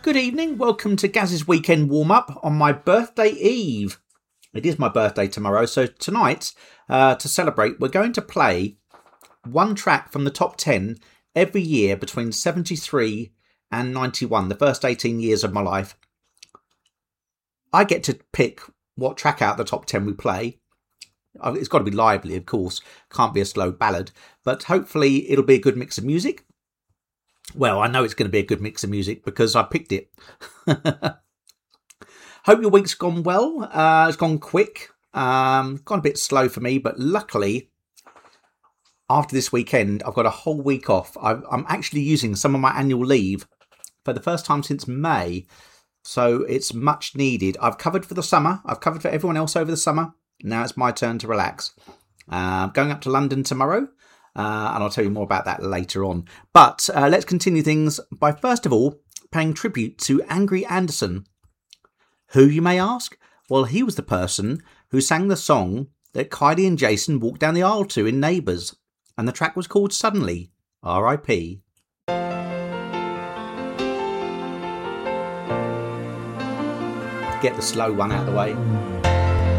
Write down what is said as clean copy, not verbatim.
Good evening, welcome to Gaz's weekend warm-up on my birthday eve. It is my birthday tomorrow, so tonight, to celebrate, we're going to play one track from the top 10 every year between 73 and 91, the first 18 years of my life. I get to pick what track out of the top 10 we play. It's got to be lively, of course, can't be a slow ballad, but hopefully it'll be a good mix of music. Well, I know it's going to be a good mix of music because I picked it. Hope your week's gone well. It's gone quick. Gone a bit slow for me, but luckily, after this weekend, I've got a whole week off. I'm actually using some of my annual leave for the first time since May, so it's much needed. I've covered for the summer. I've covered for everyone else over the summer. Now it's my turn to relax. Going up to London tomorrow. And I'll tell you more about that later on. But let's continue things by first of all paying tribute to Angry Anderson. Who, you may ask? Well, he was the person who sang the song that Kylie and Jason walked down the aisle to in Neighbours. And the track was called Suddenly, R.I.P. Get the slow one out of the way.